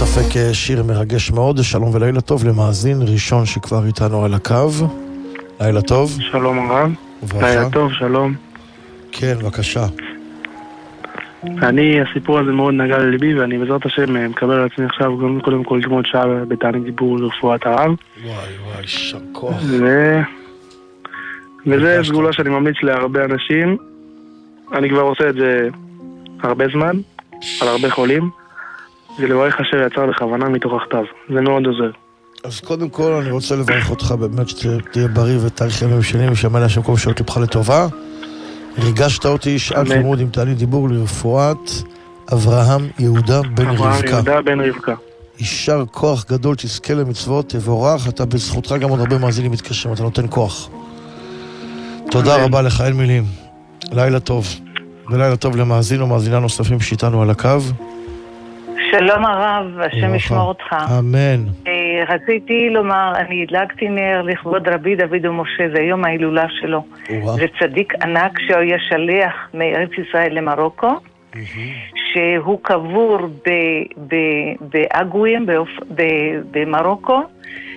ספק שיר מרגש מאוד. שלום ולילה טוב למאזין ראשון שכבר איתנו על הקו. לילה טוב. שלום הרב. לילה טוב, שלום. כן, בבקשה. הסיפור הזה מאוד נגע לליבי, ואני בעזרת השם מקבל על עצמי עכשיו קודם כל לגמוד שעה בתענית דיבור לרפואת הרב. וואי, שר כוח. וזה סגולה שאני ממליץ להרבה אנשים. אני כבר עושה את זה הרבה זמן, על הרבה חולים. זה לברך אשר יצר בכוונה מתוך הכתב. זה מאוד עוזר. אז קודם כל אני רוצה לברך אותך באמת שתהיה בריא ותאריך ימים שנים ושמע להשם כל שעות לבך לטובה. ריגשת אותי שעת לימוד עם תענית דיבור לרפואת אברהם יהודה בן רבקה. אברהם יהודה בן רבקה. יישר כוח גדול, תזכה למצוות, תבורך, אתה בזכותך גם עוד הרבה מאזינים מתקשרים, אתה נותן כוח. תודה רבה לך, אין מילים. לילה טוב. ולילה טוב למאזין ומאזינה נוספים שאיתנו על הקו. שלום הרב, השם ישמור אותך. אמן. רציתי לומר, אני הדלקתי נר לכבוד רבי דוד ומשה, זה יום ההילולה שלו. זה צדיק ענק שהיה שליח מארץ ישראל למרוקו, שהוא קבור באגויים במרוקו,